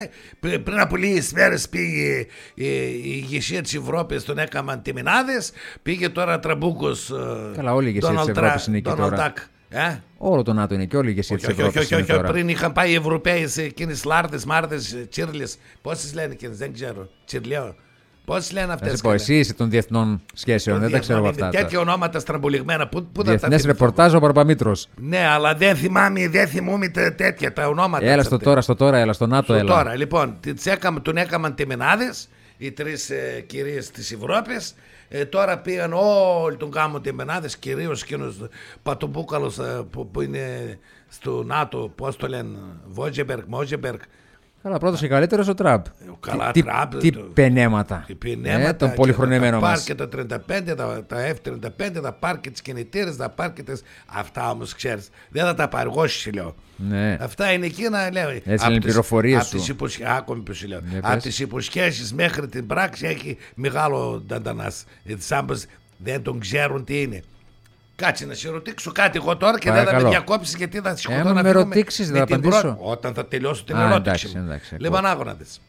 Πριν από λίγες μέρες πήγε η ηγεσία της Ευρώπης, τον έκαναν τιμινάδες. Πήγε τώρα Τραμπούκος. Καλά, όλη η ηγεσία της Ευρώπης είναι εκεί τώρα. Όλο το ΝΑΤΟ είναι και όλη η ηγεσία της Ευρώπης. Όχι, πριν είχαν πάει οι Ευρωπαίοι σε εκείνες λάρδες, μάρδες, τσίρλες. Πώς λένε εκείνες, δεν ξέρω. Τσιρλιό. Πώς λένε αυτές. Θα σου πω, εσύ είσαι των διεθνών σχέσεων, δεν τα ξέρω από αυτά. Τέτοια ονόματα στραμπολιγμένα. Διεθνές ρεπορτάζ ο Παρπαμήτρος. Ναι, αλλά δεν θυμούμαι τέτοια τα ονόματα. Έλα στο τώρα, έλα στο ΝΑΤΟ. Στο τώρα, λοιπόν, τον έκαναν τιμινάδες οι τρεις κυρίες της Ευρώπης. Τώρα πήγαν όλοι τον κάμουν τιμινάδες, κυρίως εκείνος Πατομπούκαλος που είναι στο ΝΑΤΟ, πώς το λένε, Μόζεμπεργκ. Καλά, πρώτος και καλύτερος ο Τραμπ. Τι πενέματα. Τον πολυχρονεμένο μας. Τα πάρ και τα 35, τα F-35, τα πάρ και τις κινητήρες, τα πάρ και τις... Αυτά όμως ξέρεις, δεν θα τα πάρει, εγώ σου λέω. Ναι. Αυτά είναι εκείνα, λέω. Έτσι είναι οι πληροφορίες σου. Από τις υποσχέσεις μέχρι την πράξη έχει μεγάλο νταντανάς. Δεν τον ξέρουν τι είναι. Κάτσε να σε ρωτήσω κάτι εγώ τώρα και δεν θα με διακόψεις, γιατί θα σηκωθώ να με ρωτήσεις, δεν θα απαντήσω. Όταν θα τελειώσω την ερώτηση μου. Λοιπόν, άκου δεις.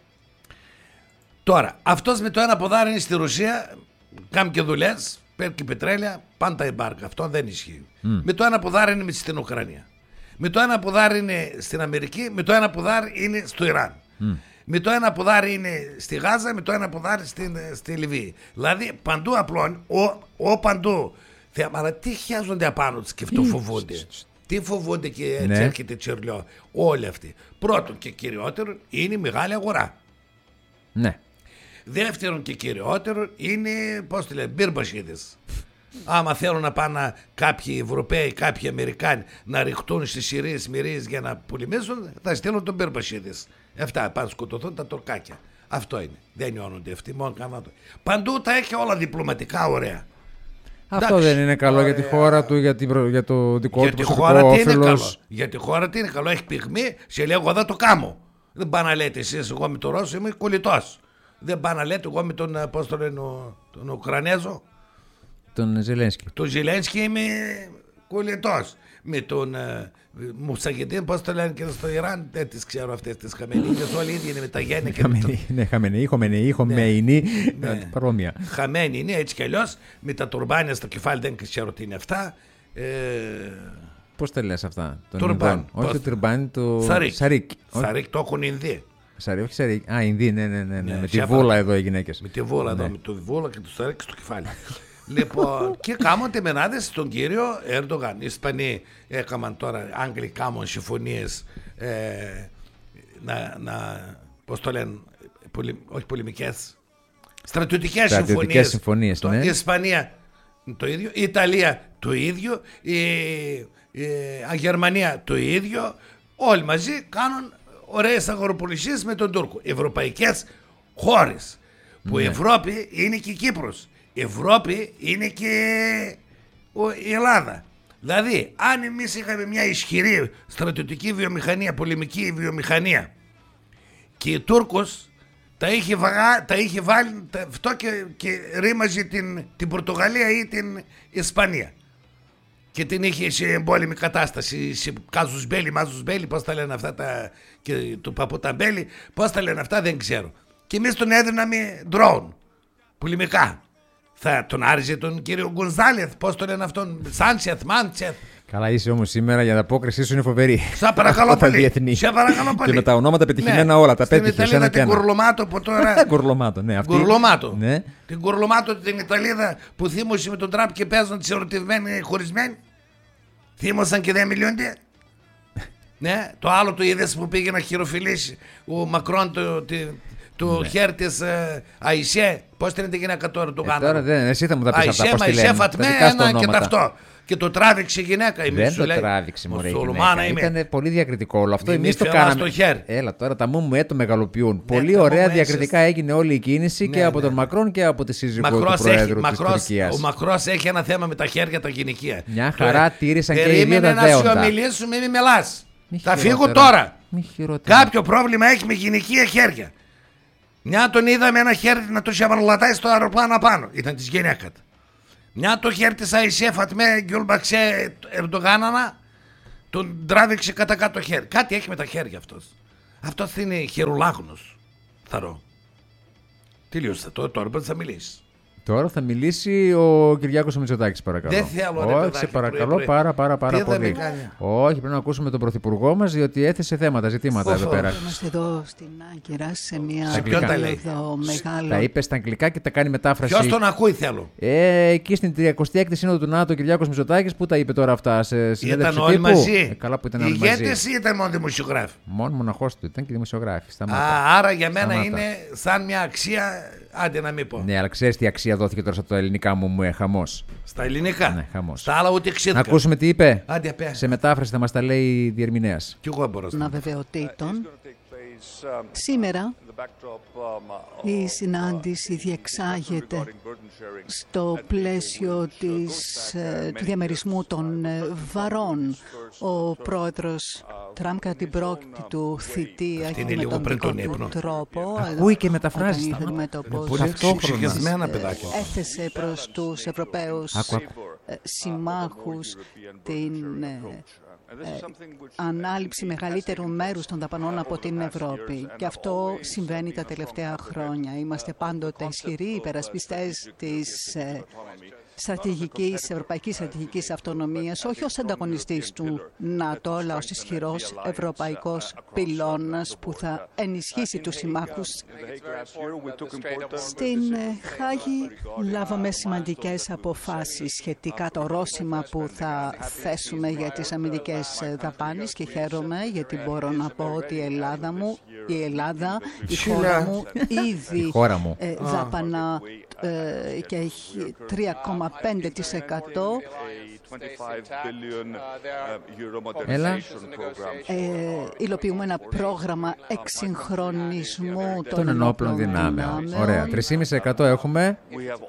Τώρα, αυτός με το ένα ποδάρι είναι στη Ρωσία, κάνει και δουλειές, παίρνει και πετρέλαια, πάντα εμπάρκα. Αυτό δεν ισχύει. Με το ένα ποδάρι είναι στην Ουκρανία. Με το ένα ποδάρι είναι στην Αμερική, με το ένα ποδάρι είναι στο Ιράν. Με το ένα ποδάρι είναι στη Γάζα, με το ένα ποδάρι στη Λιβύη. Δηλαδή παντού απλώνει, παντού. Αλλά τι χιάζονται απάνω τους και αυτό φοβούνται. Τι φοβούνται και έτσι έρχεται τσιρλιό. Όλοι αυτοί. Πρώτον και κυριότερο είναι η μεγάλη αγορά. Ναι. Δεύτερον και κυριότερο είναι, πώς τη λένε, μπυρμπασίδες. Άμα θέλουν να πάνε κάποιοι Ευρωπαίοι, κάποιοι Αμερικάνοι να ρηχτούν στις Συρίες μυρίες για να πολεμήσουν, θα στείλουν τον μπυρμπασίδες. Αυτά πάνε σκοτωθούν τα τουρκάκια. Αυτό είναι. Δεν νιώνονται αυτοί, μόνο κανένα. Παντού τα έχει όλα διπλωματικά ωραία. Αυτό εντάξει, δεν είναι καλό για τη χώρα του, για το δικό για του προσωπικό όφελος. Για τη χώρα τι είναι καλό, έχει πυγμή, σε λέω εγώ δεν το κάμω. Δεν πάνε να λέτε εσείς, εγώ με τον Ρώσο είμαι κολλητός. Δεν πάνε να λέτε εγώ με τον, πώς το λένε, τον Ουκρανέζο. Τον Ζελένσκι. Τον Ζελένσκι είμαι κολλητός. Με τον Μουσαγεντίν, πώς το λένε και στο Ιράν, δεν τις ξέρω αυτές τις Χαμενίδες, όλοι ίδιοι είναι με τα γέννη. Ναι, Χαμενεή, Χομεϊνή, παρόμοια. Χαμένη είναι έτσι κι αλλιώς, με τα τουρμπάνια στο κεφάλι δεν ξέρω τι είναι αυτά. Πώς τα λες αυτά, τουρμπάν. Όχι το τουρμπάν, το Σαρίκ. Σαρίκ το έχουν Ινδί. Όχι Σαρίκ, Ινδί, ναι, με τη βούλα εδώ οι γυναίκες. Με τη βούλα εδώ, με τη βούλα και το Σαρίκ στο κεφάλι. Λοιπόν, και κάμουν τεμενάδες στον κύριο Ερντογάν. Οι Ισπανοί έκαναν τώρα, Άγγλοι κάμουν συμφωνίες πώς το λένε, όχι πολεμικές, στρατιωτικές συμφωνίες. Ναι. Η Ισπανία το ίδιο, η Ιταλία το ίδιο, η Γερμανία το ίδιο. Όλοι μαζί κάνουν ωραίες αγοροπολισίες με τον Τούρκο. Ευρωπαϊκές χώρες που η Ευρώπη είναι και η Κύπρος. Η Ευρώπη είναι και η Ελλάδα. Δηλαδή, αν εμείς είχαμε μια ισχυρή στρατιωτική βιομηχανία, πολεμική βιομηχανία και ο Τούρκος τα είχε βάλει αυτό και ρήμαζε την Πορτογαλία ή την Ισπανία και την είχε σε εμπόλεμη κατάσταση, σε καζουσμπέλη, μαζουσμπέλη, πώς τα λένε αυτά και του παποταμπέλη, πώς τα λένε αυτά δεν ξέρω. Και εμείς τον έδιναμε ντρόουν, πολεμικά. Θα τον άριζε τον κύριο Γκονζάλεθ, πώς το λένε αυτόν, Σάντσεθ, Μάντσεθ. Καλά είσαι όμως σήμερα, για ανταπόκρισή σου είναι φοβερή. Σε παρακαλώ πολύ. Σε παρακαλώ πολύ. Και με τα ονόματα πετυχημένα όλα, τα πέτυχες. Στην Ιταλία την Κουρλωμάτο που τώρα... Κουρλωμάτο, ναι. Κουρλωμάτο. Την Κουρλωμάτο την Ιταλίδα που θύμωσε με τον Τραμπ και παίζουν τις ερωτευμένοι χωρισμένοι. Θύμωσαν και δεν μιλούνται. Ναι, το άλλο το είδες που πήγε να χειροφιλήσει ο Μακρόν του χέρι της Αϊσέ. Πώς την είναι τη γυναίκα τώρα του Γάννα. Τώρα δεν, εσύ θα μου τα πεις αυτά, πώς τη λένε. Αϊσέ Φατμέ, ένα και ταυτό. Και το τράβηξε η γυναίκα. Δεν το τράβηξε μωρέ η γυναίκα. Ήταν πολύ διακριτικό όλο αυτό. Εμείς το κάναμε. Έλα τώρα τα μου το μεγαλοποιούν. Πολύ ωραία διακριτικά έγινε όλη η κίνηση και από τον Μακρόν και από τη σύζυγό του Προέδρου της Τουρκίας. Ο Μακρός έχει ένα θέμα με τα χέρια τα γυναικεία. Μια χαρά τήρησαν και οι δύο τα δέοντα. Περίμενε να σου μιλήσουμε, μην μιλάς. Θα φύγω τώρα. Κάποιο πρόβλημα έχει με γυναικεία χέρια. Μια τον είδαμε ένα χέρι να το σιαβαρλατάει στο αεροπλάνο απάνω. Ήταν της γυναίκα. Μια το χέρι της Αϊσέ Φατμέ Γκιουλμπαξέ Ερντογάνανα τον τράβηξε κατά κάτω χέρι. Κάτι έχει με τα χέρια αυτός. Αυτό θα είναι χερουλάγνος, θαρώ. Τελείωσε τώρα θα μιλήσει. Τώρα θα μιλήσει ο Κυριάκος ο Μητσοτάκης, παρακαλώ. Δεν θέλω, ρε παιδάκι. Σε παρακαλώ πάρα πολύ. Όχι, πρέπει να ακούσουμε τον Πρωθυπουργό μας, διότι έθεσε ζητήματα εδώ πέρα. Είμαστε εδώ στην Άγκυρα σε μια περίοδο μεγάλο. Τα είπε στα αγγλικά και τα κάνει μετάφραση. Ποιος τον ακούει, θέλω. Εκεί στην 36η Σύνοδο του ΝΑΤΟ, ο Κυριάκος Μητσοτάκης, που τα είπε τώρα αυτά σε συνέντευξη τύπου. Ήταν όλοι μαζί. Καλά που ήταν όλοι μαζί. Ηγέτης ή ήταν μόνο δημοσιογράφοι? Μόνο μοναχός του, ήταν και δημοσιογράφοι. Άρα για μένα είναι σαν μια αξία. Άντε να μην πω. Ναι, αλλά ξέρεις τι αξία δόθηκε τώρα στα ελληνικά μου, χαμός. Στα ελληνικά. Ναι, χαμός. Στα άλλα ούτε εξήδικα. Να ακούσουμε τι είπε. Άντε, σε μετάφραση θα μας τα λέει διερμηνέας. Κι εγώ μπορώ. Αβεβαιοτήτων. Σήμερα η συνάντηση διεξάγεται στο πλαίσιο του διαμερισμού των βαρών. Ο πρόεδρος Τραμπ κατά την πρώτη του θητεία και με τον δικό του τρόπο, ακούει και μεταφράζει έθεσε προς τους Ευρωπαίους συμμάχους την ανάληψη μεγαλύτερου μέρους των δαπανών από την Ευρώπη. Και αυτό συμβαίνει τα τελευταία χρόνια. Είμαστε πάντοτε ισχυροί υπερασπιστές της ευρωπαϊκής στρατηγικής αυτονομίας, όχι ως ανταγωνιστής του ΝΑΤΟ, αλλά ως ισχυρός ευρωπαϊκός πυλώνας που θα ενισχύσει τους συμμάχους. Στην Χάγη λάβαμε σημαντικές αποφάσεις σχετικά το ορόσημα που θα θέσουμε για τις αμυντικές δαπάνες και χαίρομαι γιατί μπορώ να πω ότι η χώρα μου ήδη δαπανά και έχει 3,5%. Υλοποιούμε ένα πρόγραμμα εξυγχρονισμού των ενόπλων δυνάμεων. Ωραία. 3,5% έχουμε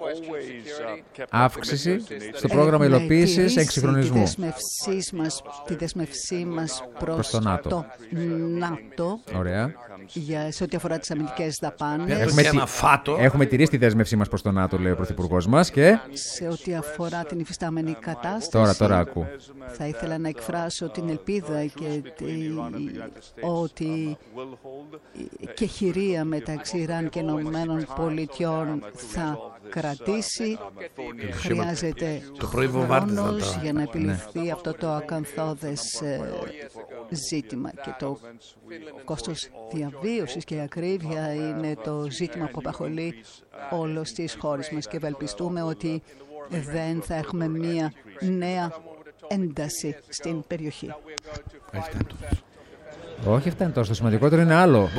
αύξηση στο πρόγραμμα υλοποίησης εξυγχρονισμού. Τη δεσμευσή μας προς το ΝΑΤΟ. Ωραία. Σε ό,τι αφορά τις αμυντικές δαπάνες. Έχουμε τηρήσει τη δέσμευσή μας προς το ΝΑΤΟ, λέει ο Πρωθυπουργός μας. Και σε ό,τι αφορά την υφιστάμενη κατάσταση. Τώρα ακού. Θα ήθελα να εκφράσω την ελπίδα ότι και χειρία μεταξύ Ιράν και Ηνωμένων Πολιτειών θα κρατήσει. Χρειάζεται χρόνος για να επιληφθεί αυτό το ακαθόδες ζήτημα και το κόστος διαβίωσης και η ακρίβεια είναι το ζήτημα που απασχολεί όλες τις χώρες μας και ευελπιστούμε ότι δεν θα έχουμε μία νέα ένταση στην περιοχή. Όχι αυτά είναι τόσο. Το σημαντικότερο είναι άλλο.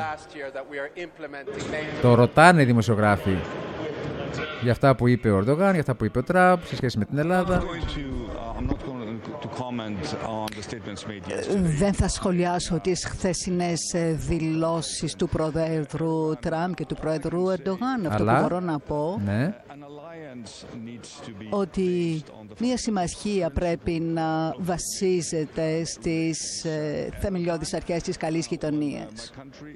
Το ρωτάνε οι δημοσιογράφοι για αυτά που είπε ο Ερντογάν, για αυτά που είπε ο Τραμπ σε σχέση με την Ελλάδα. Δεν θα σχολιάσω τις χθεσινές δηλώσεις του Προέδρου Τραμπ και του Προέδρου Ερντογάν. Αυτό που μπορώ να πω ότι μια συμμαχία πρέπει να βασίζεται στις θεμελιώδεις αρχές της καλής γειτονίας.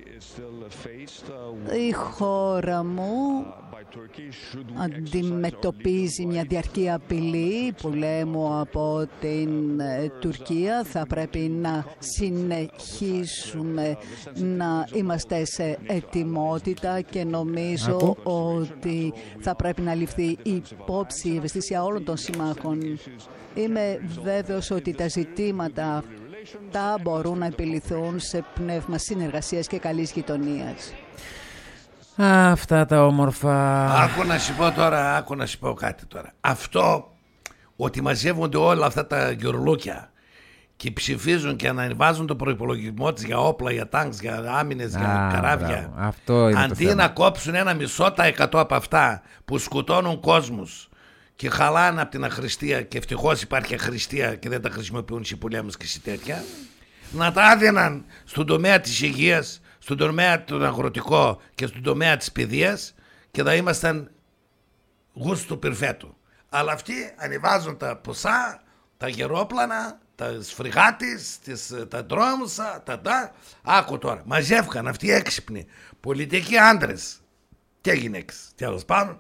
Η χώρα μου αντιμετωπίζει μια διαρκή απειλή πολέμου από την Τουρκία. Θα πρέπει να συνεχίσουμε να είμαστε σε ετοιμότητα και νομίζω ότι θα πρέπει να ληφθεί υπόψη η ευαισθησία όλων των συμμάχων. Είμαι βέβαιος ότι τα ζητήματα τα μπορούν να επιληθούν σε πνεύμα συνεργασίας και καλής γειτονίας. Αυτά τα όμορφα. Άκου να σου πω κάτι τώρα. Αυτό ότι μαζεύονται όλα αυτά τα γιορλούκια και ψηφίζουν και αναβάζουν το προϋπολογισμό της για όπλα, για τάγκς, για άμυνες, για καράβια. Αντί να κόψουν 1,5% από αυτά που σκοτώνουν κόσμους και χαλάνε από την αχρηστία, και ευτυχώς υπάρχει αχρηστία και δεν τα χρησιμοποιούν σε πολέμους και σε τέτοια, να τα άδυναν στον τομέα της υγείας, στον τομέα του αγροτικό και στον τομέα της παιδείας και θα ήμασταν γούστου περφέτου. Αλλά αυτοί ανεβάζουν τα ποσά, τα γερόπλανα, τα σφριγάτης, τα δρόμουσα, άκου τώρα, μαζεύκαν αυτοί έξυπνοι πολιτικοί άντρες και γυναίκες, τέλος πάντων,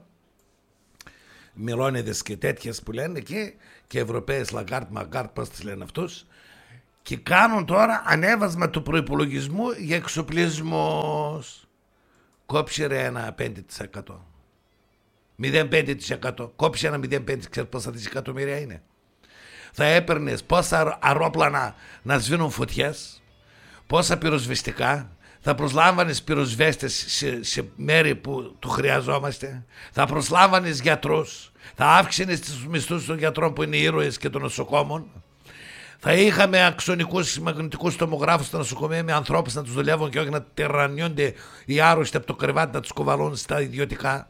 Μιλώνιδες και τέτοιες που λένε εκεί, και Ευρωπαίες Λαγκάρτ, Μαγκάρτ, πώς τις λένε αυτούς, Και κάνουν τώρα ανέβασμα του προϋπολογισμού για εξοπλισμούς. Κόψε ρε ένα 5%. 0,5%. Κόψε ένα 0,5%. Ξέρεις πόσα δισεκατομμύρια είναι? Θα έπαιρνες πόσα αερόπλανα να σβήνουν φωτιές, πόσα πυροσβεστικά, θα προσλάμβανες πυροσβέστες σε μέρη που του χρειαζόμαστε, θα προσλάμβανες γιατρούς, θα αύξηνες τους μισθούς των γιατρών που είναι ήρωες και των νοσοκόμων, θα είχαμε αξονικούς μαγνητικούς τομογράφους στα νοσοκομεία με ανθρώπους να τους δουλεύουν και όχι να τερανιούνται οι άρρωστοι από το κρεβάτι να τους κοβαλούν στα ιδιωτικά.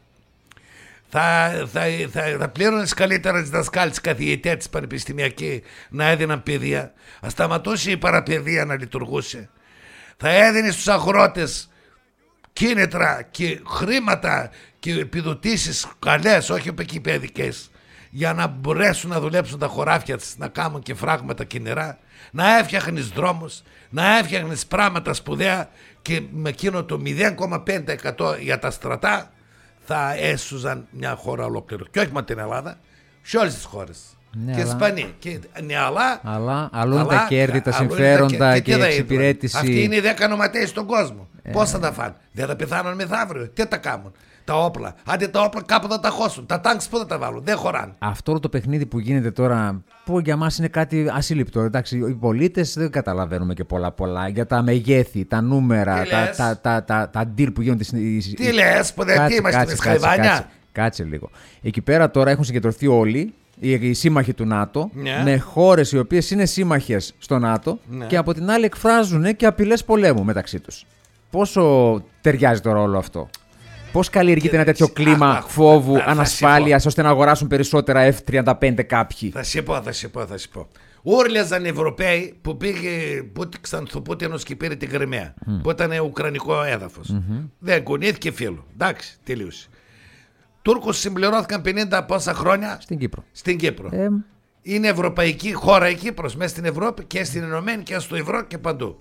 Θα πλήρωνες καλύτερα τις δασκάλες, καθηγητές πανεπιστημιακοί να έδιναν παιδεία. Θα σταματούσε η παραπαιδεία να λειτουργούσε. Θα έδινε στους αγρότες κίνητρα και χρήματα και επιδοτήσεις καλές, όχι επικυπαιδικές, για να μπορέσουν να δουλέψουν τα χωράφια τους, να κάνουν και φράγματα και νερά, να έφτιαχνες δρόμους, να έφτιαχνες πράγματα σπουδαία, και με εκείνο το 0,5% για τα στρατά θα έσουζαν μια χώρα ολόκληρη. Και όχι μόνο την Ελλάδα, σε όλες τις χώρες. Ναι, και Ισπανία. Αλλά αλλούν τα κέρδη, τα συμφέροντα και η εξυπηρέτηση. Αυτοί είναι οι 10 νοματέοι στον κόσμο. Πώς θα τα φάνε? Δεν θα πεθάνουν μεθαύριο? Τι τα κάνουν? Τα όπλα. Άντε τα όπλα κάπου θα τα χώσουν. Τα τάγκς πού θα τα βάλουν? Δεν χωράνε. Αυτό το παιχνίδι που γίνεται τώρα, που για μας είναι κάτι ασύλληπτο. Εντάξει, οι πολίτες δεν καταλαβαίνουμε και πολλά. Για τα μεγέθη, τα νούμερα, τα deal που γίνονται. Τι λες, που δεν είμαστε με Χαϊβάνια? Κάτσε λίγο. Εκεί πέρα τώρα έχουν συγκεντρωθεί όλοι οι σύμμαχοι του ΝΑΤΟ, με χώρες οι οποίες είναι σύμμαχες στο ΝΑΤΟ, και από την άλλη εκφράζουν και απειλές πολέμου μεταξύ τους. Πόσο ταιριάζει τώρα όλο αυτό? Πώς καλλιεργείται ένα τέτοιο κλίμα φόβου, ανασφάλειας, ώστε να αγοράσουν περισσότερα F-35 κάποιοι? Θα σου πω. Ούρλιαζαν οι Ευρωπαίοι που πήγε στο Πούτινος και πήρε την Κριμαία, που ήταν ουκρανικό έδαφος. Δεν κουνήθηκε φίλο. Εντάξει, τελείωσε. Τούρκους συμπληρώθηκαν 50 πόσα χρόνια στην Κύπρο. Είναι ευρωπαϊκή χώρα η Κύπρος, μέσα στην Ευρώπη και στην Ενωμένη και στο ευρώ και παντού.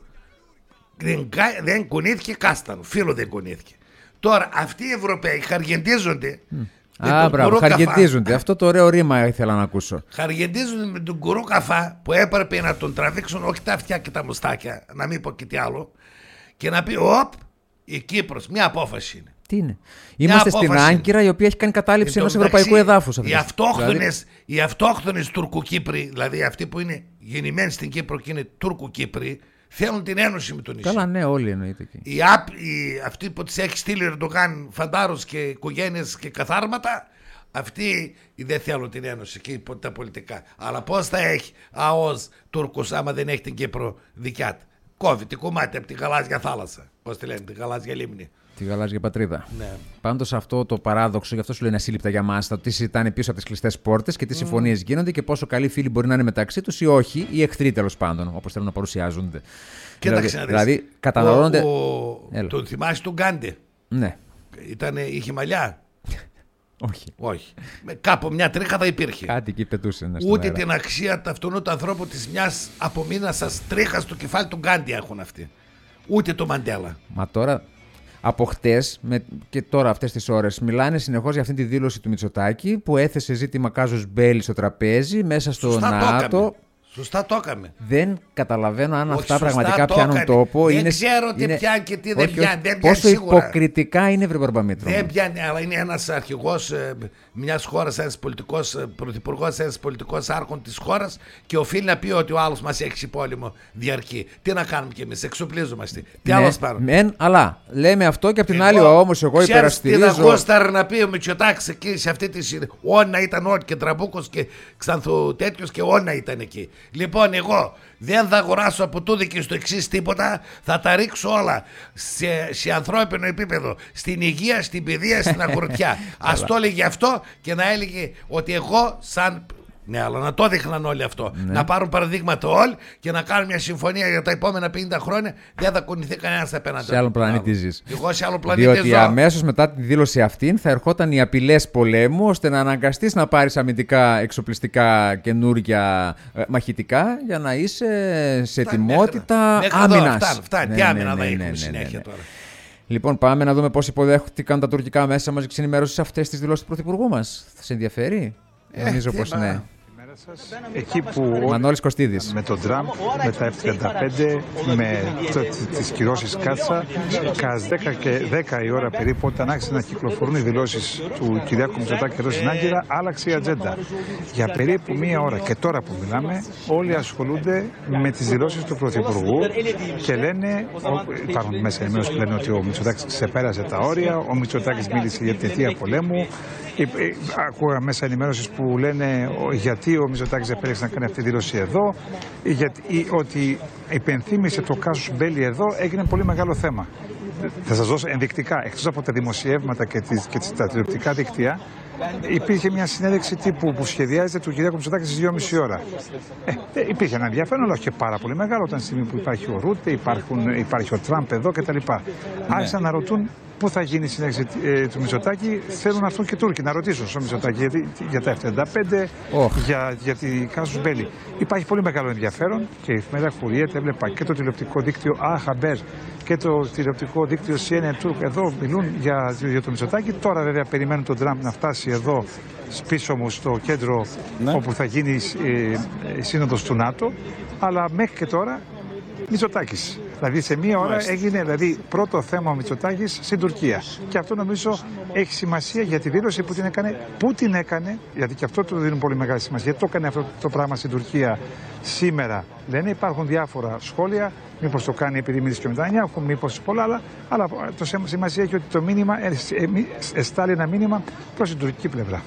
Δεν κουνήθηκε κάστανο, φίλο δεν κουνήθηκε. Τώρα αυτοί οι Ευρωπαίοι χαργεντίζονται. Χαργεντίζονται. Αυτό το ωραίο ρήμα ήθελα να ακούσω. Χαργεντίζονται με τον κουρό καφά που έπρεπε να τον τραβήξουν, όχι τα αυτιά και τα μουστάκια, να μην πω και τι άλλο, και να πει: Οπ, η Κύπρος, μια απόφαση είναι. Τι είναι? Είμαστε στην Άγκυρα, η οποία έχει κάνει κατάληψη ενός ευρωπαϊκού εδάφους. Οι αυτόχθονες Τουρκοκύπροι, δηλαδή αυτοί που είναι γεννημένοι στην Κύπρο και είναι Τουρκοκύπροι, θέλουν την ένωση με τον νησί. Καλά, ναι, όλοι εννοείται εκεί. Αυτοί που τις έχει στείλει ο Ερντογάν, φαντάρους και οικογένειες και καθάρματα, αυτοί δεν θέλουν την ένωση και τα πολιτικά. Αλλά πώς θα έχει ΑΟΣ Τούρκος άμα δεν έχει την Κύπρο δικιά του? Κόβει την κομμάτι από τη γαλάζια θάλασσα. Πώς τη λένε, τη γαλάζια λίμνη. Τη γαλάζια πατρίδα. Ναι. Πάντως αυτό το παράδοξο, γι' αυτό σου λέω είναι ασύλληπτα για μας, το τι συζητάνε πίσω από τις κλειστές πόρτες και τι συμφωνίες γίνονται και πόσο καλοί φίλοι μπορεί να είναι μεταξύ τους ή όχι, ή εχθροί τέλος πάντων, όπως θέλουν να παρουσιάζονται. Δηλαδή καταναλώνονται. Τον θυμάσαι τον Γκάντι? Ναι. Είχε μαλλιά? Όχι. Κάπου μια τρίχα θα υπήρχε. Κάτι εκεί πετούσε. Ούτε την αξία αυτού του ανθρώπου της μιας απομείνασας τρίχας στο κεφάλι του Γκάντι έχουν αυτοί. Ούτε το Μαντέλα. Μα τώρα. Από χτες και τώρα αυτές τις ώρες μιλάνε συνεχώς για αυτή τη δήλωση του Μητσοτάκη που έθεσε ζήτημα κάζους μπέλι στο τραπέζι μέσα στο ΝΑΤΟ. Σωστά το έκαμε. Δεν καταλαβαίνω αν αυτά πραγματικά πιάνουν τόπο. Δεν ξέρω τι πιάνει και τι δεν πιάνει. Πόσο υποκριτικά είναι, βρε Μπαρμπαμήτρο? Δεν πιάνει, αλλά είναι ένας αρχηγός μιας χώρας, ένας πολιτικός πρωθυπουργός, ένας πολιτικός άρχον της χώρας και οφείλει να πει ότι ο άλλος μας έχει πόλεμο διαρκή. Τι να κάνουμε κι εμείς, εξοπλίζομαστε. Τι άλλο πάρουμε? Αλλά λέμε αυτό και απ' την άλλη όμως εγώ υπεραστηρίζω. Τι θα γούσταρε να πει ο Μητσοτάκης εκεί σε αυτή τη όνα ήταν ό,τι και Τραμπούκος και Ξανθου τέτοιος και όνα ήταν εκεί. Λοιπόν, εγώ δεν θα αγοράσω από τούδη και στο εξής τίποτα. Θα τα ρίξω όλα σε ανθρώπινο επίπεδο. Στην υγεία, στην παιδεία, στην αγροτιά. Ας το έλεγε αυτό και να έλεγε ότι εγώ σαν... Ναι, αλλά να το δείχναν όλοι αυτό. Ναι. Να πάρουν παραδείγματα όλοι και να κάνουν μια συμφωνία για τα επόμενα 50 χρόνια. Δεν θα κουνηθεί κανένας απέναντι. Σε άλλο πλανήτη ζεις. Εγώ σε άλλο πλανήτη διότι ζω. Αμέσως μετά τη δήλωση αυτή θα ερχόταν οι απειλές πολέμου ώστε να αναγκαστείς να πάρεις αμυντικά, εξοπλιστικά, καινούργια μαχητικά για να είσαι σε ετοιμότητα άμυνας. Φτάνει. Τι άμυνα θα έχουμε συνέχεια τώρα. Λοιπόν, πάμε να δούμε πώς υποδέχτηκαν τα τουρκικά μέσα μαζικής ενημέρωσης αυτές τις δηλώσεις του Πρωθυπουργού μας. Θα σε ενδιαφέρει? Νομίζω πως ναι. Εκεί που Μανώλης Κωστίδης. Με τον Τραμπ, με τα F-35, με τις κυρώσεις Κάτσα, κας 10 η ώρα περίπου, όταν άρχισαν να κυκλοφορούν οι δηλώσεις του Κυριάκου Μητσοτάκη εδώ στην Άγκυρα, άλλαξε η ατζέντα. Για περίπου μία ώρα και τώρα που μιλάμε, όλοι ασχολούνται με τις δηλώσεις του Πρωθυπουργού και λένε, υπάρχουν μέσα ενημέρωση που λένε ότι ο Μητσοτάκης ξεπέρασε τα όρια, ο Μητσοτάκης μίλησε για την αιτία πολέμου. Ακούγα μέσα ενημέρωσης που λένε γιατί ο Μητσοτάκης επέλεξε να κάνει αυτή τη δήλωση εδώ, ότι υπενθύμησε το κάσους Μπέλη εδώ, έγινε πολύ μεγάλο θέμα. Θα σας δώσω ενδεικτικά, εκτός από τα δημοσιεύματα και τα τηλεοπτικά δίκτυα, υπήρχε μια συνέντευξη τύπου που σχεδιάζεται του Κυριάκου Μητσοτάκη στις 2,5 ώρα. Υπήρχε ένα ενδιαφέρον, αλλά όχι και πάρα πολύ μεγάλο, όταν στη στιγμή που υπάρχει ο Ρούτε, υπάρχει ο Τραμπ εδώ κτλ. Άρχισαν να ρωτούν πού θα γίνει η συνέντευξη του Μητσοτάκη. Θέλουν να έρθουν και Τούρκοι να ρωτήσουν στο Μητσοτάκη για τα F-35, για τη κάσους Μπέλη. Υπάρχει πολύ μεγάλο ενδιαφέρον και η εφημερίδα Χουριέτ, έβλεπα και το τηλεοπτικό δίκτυο Αχαμπέρ και το τηλεοπτικό δίκτυο CNN Turk εδώ μιλούν για το Μητσοτάκη. Τώρα βέβαια περιμένουν τον Τραμπ να φτάσει εδώ πίσω μου στο κέντρο όπου θα γίνει η σύνοδος του ΝΑΤΟ, αλλά μέχρι και τώρα Μητσοτάκης. Δηλαδή σε μία ώρα έγινε πρώτο θέμα ο Μητσοτάκης στην Τουρκία. Και αυτό νομίζω έχει σημασία για τη δήλωση που την έκανε. Πού την έκανε, γιατί και αυτό του δίνουν πολύ μεγάλη σημασία. Γιατί το έκανε αυτό το πράγμα στην Τουρκία σήμερα. Λένε υπάρχουν διάφορα σχόλια. Μήπως το κάνει επειδή μίλησε και μετά Νιάχου, μήπως πολλά άλλα. Αλλά το σημασία έχει ότι το μήνυμα εστάλει ένα μήνυμα προς την τουρκική πλευρά.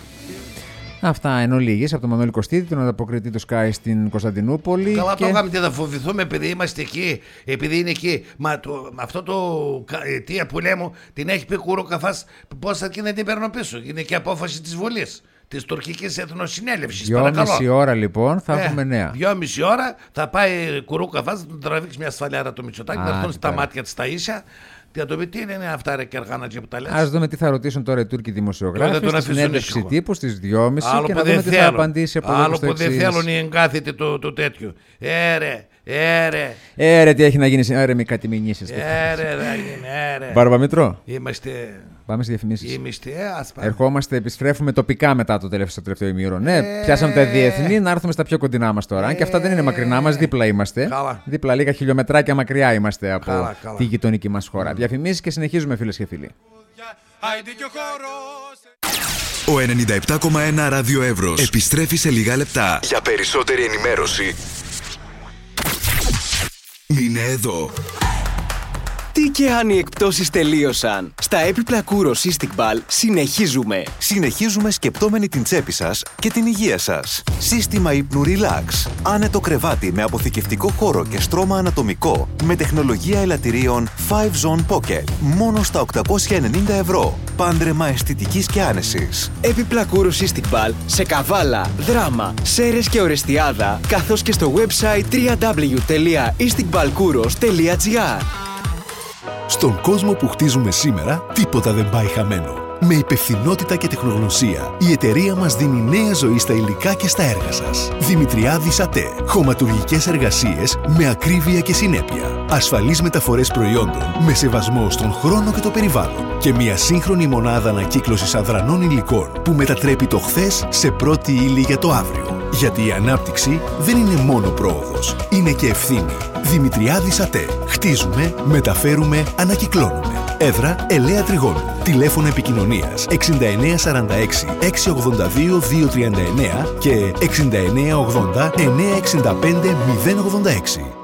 Αυτά εν ολίγης από τον Μανώλη Κωστίδη, τον ανταποκριτή του Sky στην Κωνσταντινούπολη. Καλά, το είχαμε, τι θα φοβηθούμε επειδή είμαστε εκεί, επειδή είναι εκεί. Μα αυτό το αιτία που λέμε την έχει πει Κουροκαφάς, πώς θα και να την παίρνω πίσω. Είναι και απόφαση της Βουλής, της τουρκικής εθνοσυνέλευσης. 2,5 ώρα λοιπόν θα έχουμε νέα. 2,5 ώρα θα πάει Κουροκαφάς, θα τον τραβήξει μια σφαλιάρα το Μητσοτάκη, να έρθουν στα μάτια της τα ίσια. Για το τι είναι αυτά ρε κεργάνατζια που τα λες. Ας δούμε τι θα ρωτήσουν τώρα οι Τούρκοι δημοσιογράφοι στη συνέντευξη τύπου στις 2,5 και να δούμε τι θα απαντήσει από εδώ. Άλλο που δεν θέλουν οι εγκάθετοι το τέτοιο. Τι έχει να γίνει σήμερα, μη κάτι μηνύσεις. Μπαρμπαμήτρο. Πάμε στις διαφημίσεις. Ερχόμαστε, επιστρέφουμε τοπικά μετά το τελευταίο ημίωρο. Ναι, πιάσαμε τα διεθνή, να έρθουμε στα πιο κοντινά μας τώρα. Αν και αυτά δεν είναι μακρινά μας, δίπλα είμαστε. Δίπλα, λίγα χιλιομετράκια μακριά είμαστε από τη γειτονική μας χώρα. Διαφημίσεις και συνεχίζουμε, φίλες και φίλοι. Ο 97,1 Ράδιο Εύρος επιστρέφει σε λίγα λεπτά. Για περισσότερη ενημέρωση, μείνε εδώ. Τι και αν οι εκπτώσεις τελείωσαν. Στα έπιπλα Κούρο Cystic Ball συνεχίζουμε σκεπτόμενοι την τσέπη σας και την υγεία σας. Σύστημα ύπνου Relax. Άνετο κρεβάτι με αποθηκευτικό χώρο και στρώμα ανατομικό με τεχνολογία ελαττηρίων 5 Zone Pocket. Μόνο στα 890 ευρώ. Πάντρεμα αισθητικής και άνεσης. Έπιπλα Κούρο Cystic Ball σε Καβάλα, Δράμα, Σέρες και Ορεστιάδα, καθώς και στο website www.isticballkouros.gr. Στον κόσμο που χτίζουμε σήμερα, τίποτα δεν πάει χαμένο. Με υπευθυνότητα και τεχνογνωσία, η εταιρεία μας δίνει νέα ζωή στα υλικά και στα έργα σας. Δημητριάδης ΑΤΕ. Χωματουργικές εργασίες με ακρίβεια και συνέπεια. Ασφαλείς μεταφορές προϊόντων με σεβασμό στον χρόνο και το περιβάλλον. Και μια σύγχρονη μονάδα ανακύκλωσης αδρανών υλικών που μετατρέπει το χθες σε πρώτη ύλη για το αύριο. Γιατί η ανάπτυξη δεν είναι μόνο πρόοδος, είναι και ευθύνη. Δημητριάδης ΑΤΕ. Χτίζουμε, μεταφέρουμε, ανακυκλώνουμε. Έδρα Ελαία Τριγώνου. Τηλέφωνο επικοινωνίας 6946 682 239 και 6980 965 086.